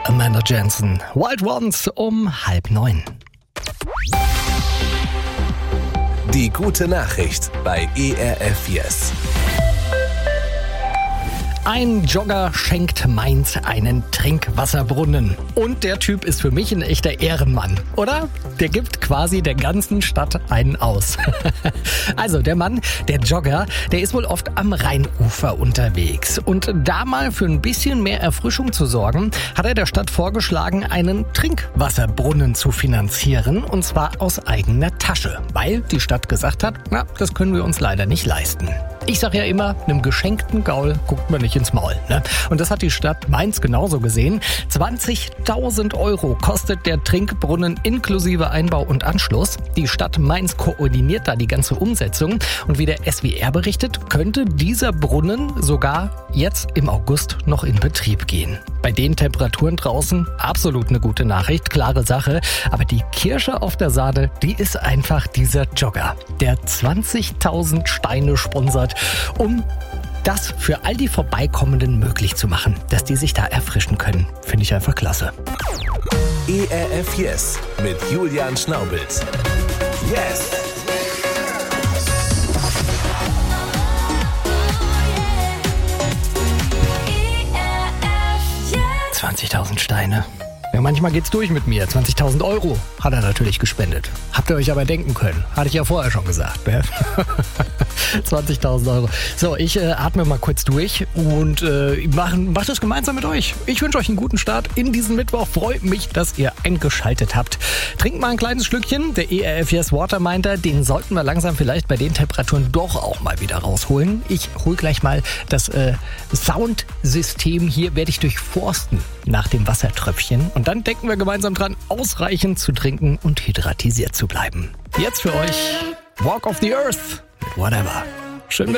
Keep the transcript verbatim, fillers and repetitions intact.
Amanda Jensen. Wild Ones um halb neun. Die gute Nachricht bei E R F Yes. Ein Jogger schenkt Mainz einen Trinkwasserbrunnen. Und der Typ ist für mich ein echter Ehrenmann, oder? Der gibt quasi der ganzen Stadt einen aus. Also der Mann, der Jogger, der ist wohl oft am Rheinufer unterwegs. Und da mal für ein bisschen mehr Erfrischung zu sorgen, hat er der Stadt vorgeschlagen, einen Trinkwasserbrunnen zu finanzieren. Und zwar aus eigener Tasche. Weil die Stadt gesagt hat, na, das können wir uns leider nicht leisten. Ich sag ja immer, einem geschenkten Gaul guckt man nicht ins Maul. Ne? Und das hat die Stadt Mainz genauso gesehen. zwanzigtausend Euro kostet der Trinkbrunnen inklusive Einbau und Anschluss. Die Stadt Mainz koordiniert da die ganze Umsetzung. Und wie der S W R berichtet, könnte dieser Brunnen sogar jetzt im August noch in Betrieb gehen. Bei den Temperaturen draußen absolut eine gute Nachricht, klare Sache. Aber die Kirsche auf der Sahne, die ist einfach dieser Jogger, der zwanzigtausend Steine sponsert, um das für all die Vorbeikommenden möglich zu machen, dass die sich da erfrischen können. Finde ich einfach klasse. E R F Yes mit Julian Schnaubels. Yes! zwanzigtausend Steine. Ja, manchmal geht's durch mit mir. zwanzigtausend Euro hat er natürlich gespendet. Habt ihr euch aber denken können. Hatte ich ja vorher schon gesagt. Ne? zwanzigtausend Euro. So, ich äh, atme mal kurz durch und äh, mach, mach das gemeinsam mit euch. Ich wünsche euch einen guten Start in diesen Mittwoch. Freut mich, dass ihr eingeschaltet habt. Trinkt mal ein kleines Schlückchen. Der E R F Yes Water meint er, den sollten wir langsam vielleicht bei den Temperaturen doch auch mal wieder rausholen. Ich hol gleich mal das äh, Soundsystem hier, werde ich durchforsten nach dem Wassertröpfchen. Und dann denken wir gemeinsam dran, ausreichend zu trinken und hydratisiert zu bleiben. Jetzt für euch Walk of the Earth mit Whatever. Schön mit